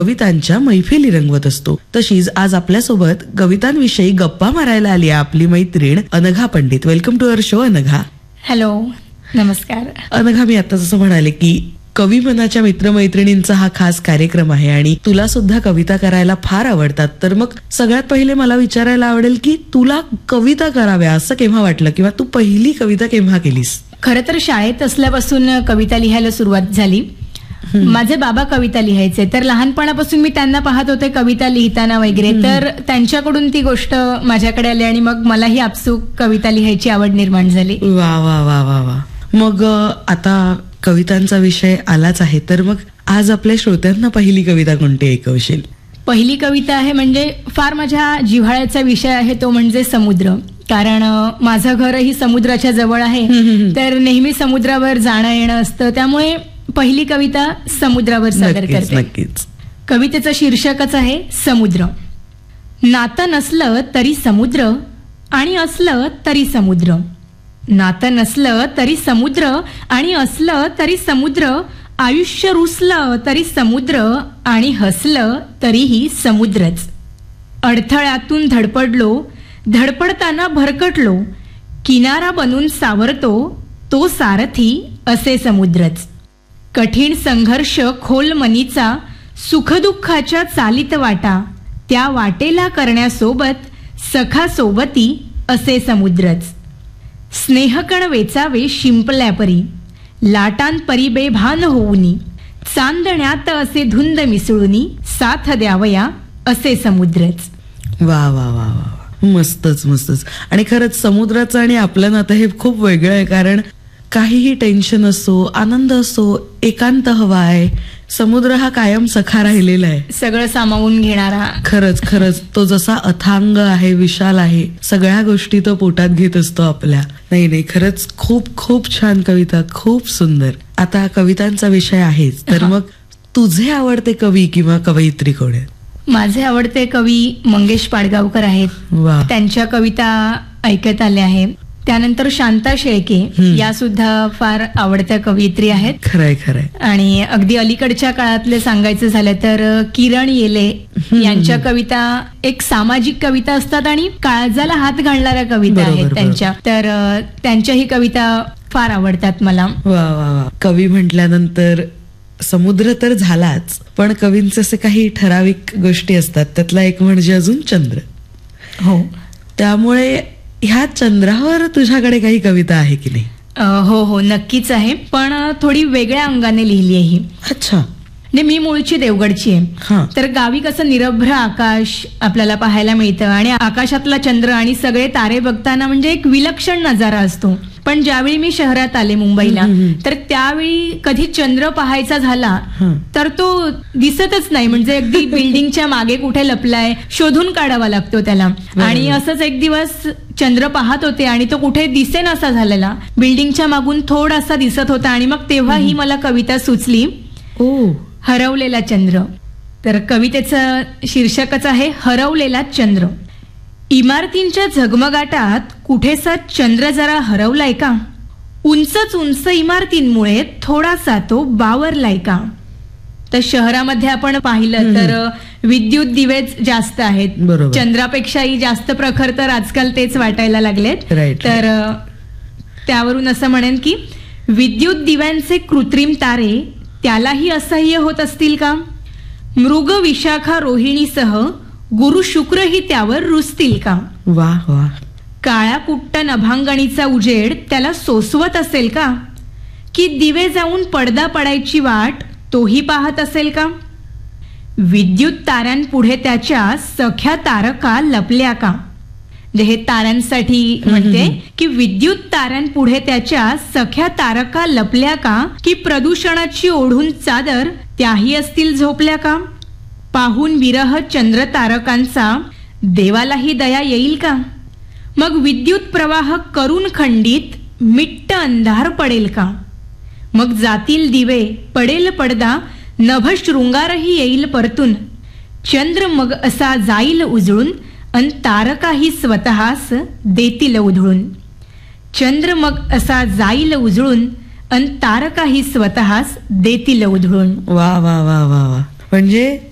कवितांच्या मैफिली रंगवत असतो. तशीच आज आपल्यासोबत कवितांविषयी गप्पा मारायला आली आपली मैत्रीण Anagha Pandit. Welcome to our show Anagha. Hello, नमस्कार. अनघा, मी आता जसं म्हणाले की कवी मनाच्या मित्रमैत्रिणींचा हा खास कार्यक्रम आहे आणि तुला सुद्धा कविता करायला फार आवडतात. तर मग सगळ्यात पहिले मला विचारायला आवडेल की तुला कविता कराव्या असं केव्हा वाटलं किंवा तू पहिली कविता केव्हा केलीस? खरं तर शाळेत असल्यापासून कविता लिहायला सुरुवात झाली. माझे बाबा कविता लिहायचे, तर लहानपणापासून मी त्यांना पाहत होते कविता लिहिताना वगैरे, तर त्यांच्याकडून ती गोष्ट माझ्याकडे आली आणि मग मलाही आपसूक कविता लिहायची आवड निर्माण झाली. वा वा वा वा वा. मग आता कवितांचा विषय आलाच आहे, तर मग आज आपल्या श्रोत्यांना पहिली कविता कोणती ऐकवशील? पहिली कविता आहे म्हणजे फार माझ्या जिव्हाळ्याचा विषय आहे, तो म्हणजे समुद्र. कारण माझं घरही समुद्राच्या जवळ आहे, तर नेहमी समुद्रावर जाणं येणं असतं. त्यामुळे पहिली कविता समुद्रावर सादर करते. नक्कीच. कवितेचं शीर्षकच आहे समुद्र. नातं नसलं तरी समुद्र आणि असलं तरी समुद्र. नातं नसलं तरी समुद्र आणि असलं तरी समुद्र. आयुष्य रुसलं तरी समुद्र आणि हसलं तरीही समुद्रच. अडथळ्यातून धडपडलो, धडपडताना भरकटलो, किनारा बनून सावरतो तो सारथी असे समुद्रच. कठीण संघर्ष खोल मनीचा, सुखदुःखाच्या चालीत वाटा, त्या वाटेला करण्यासोबत सखा सोबती असे समुद्रच. स्नेहकण वेचावे शिंपल्यापरी, लाटांपरी बेभान होऊनी, चांदण्यात असे धुंद मिसळूनी, साथ द्यावया असे समुद्रच. वा वा वा वा, मस्तच मस्तच. आणि खरंच समुद्राचं आणि आपलं नातं हे खूप वेगळं आहे. कारण काहीही टेन्शन असो, आनंद असो, एकांत हवा आहे, समुद्र हा कायम सखा राहिलेला आहे, सगळं सामावून घेणारा. खरंच खरंच तो जसा अथांग आहे, विशाल आहे, सगळ्या गोष्टी तो पोटात घेत असतो आपल्या. नाही नाही, खरंच खूप खूप छान कविता, खूप सुंदर. आता कवितांचा विषय आहेच, तर मग तुझे आवडते कवी किंवा कवयित्री कोण आहेत? माझे आवडते कवी मंगेश पाडगावकर आहेत. वा. त्यांच्या कविता ऐकत आल्या आहेत. त्यानंतर शांता शेळके या सुद्धा फार आवडत्या कवयित्री आहेत. खरंय खरंय. आणि अगदी अलीकडच्या काळातले सांगायचं झालं तर किरण येले यांच्या कविता एक सामाजिक कविता असतात आणि काळजाला हात घालणाऱ्या कविता आहेत त्यांच्या. तर त्यांच्याही कविता फार आवडतात मला. वा वा वा. कवी म्हटल्यानंतर समुद्र तर झालाच, पण कवींचे असे काही ठराविक गोष्टी असतात, त्यातला एक म्हणजे अजून चंद्र. हो. त्यामुळे ह्या चंद्रावर तुझ्याकडे काही कविता आहे की नाही? हो हो, नक्कीच आहे, पण थोडी वेगळ्या अंगाने लिहिली आहे ही. अच्छा. मी मूळची देवगडची आहे. तर गावी कसं निरभ्र आकाश आपल्याला पाहायला मिळतं आणि आकाशातला चंद्र आणि सगळे तारे बघताना म्हणजे एक विलक्षण नजारा असतो. पण ज्यावेळी मी शहरात आले मुंबईला, तर त्यावेळी कधी चंद्र पाहायचा झाला तर तो दिसतच नाही. म्हणजे अगदी बिल्डिंगच्या मागे कुठे लपलाय, शोधून काढावा लागतो त्याला. आणि असंच एक दिवस चंद्र पाहत होते आणि तो कुठे दिसेनासा झालेला, बिल्डिंगच्या मागून थोडासा दिसत होता. आणि मग तेव्हा ही मला कविता सुचली, हरवलेला चंद्र. तर कवितेचं शीर्षकच आहे हरवलेला चंद्र. इमारतींच्या झगमगाटात कुठेसा चंद्र जरा हरवलाय का? उंचच उंच इमारतींमुळे थोडासा तो बावरलाय का? तर शहरामध्ये आपण पाहिलं तर विद्युत दिवेच जास्त आहेत, चंद्रापेक्षाही जास्त प्रखर तर आजकाल तेच वाटायला लागलेत. तर त्यावरून असं म्हणेन की विद्युत दिव्यांचे कृत्रिम तारे त्यालाही असह्य होत असतील का? मृग विशाखा रोहिणीसह गुरु शुक्रही त्यावर रुसतील का? वा वा. काळ्या कुट्ट नभांगणीचा उजेड त्याला सोसवत असेल का? की दिवे जाऊन पडदा पडायची वाट तोही पाहत असेल का? विद्युत ताऱ्यांपुढे त्याच्या सख्या तारका लपल्या का? म्हणजे हे ताऱ्यांसाठी म्हणते की विद्युत ताऱ्यांपुढे त्याच्या सख्या तारका लपल्या का? की प्रदूषणाची ओढून चादर त्याही असतील झोपल्या का? पाहून विरह चंद्र तारकांचा देवालाही दया येईल का? मग विद्युत प्रवाह करून खंडित मिट्ट अंधार पडेल का? मग जातील दिवे, पडेल पडदा, नभ शृंगारही येईल परतून. चंद्र मग असा जाईल उजळून अन तारकाही स्वतःस देतील उधळून. चंद्र मग असा जाईल उजळून अन तारकाही स्वतःस देतील उधळून. वा वा वा वा वा. म्हणजे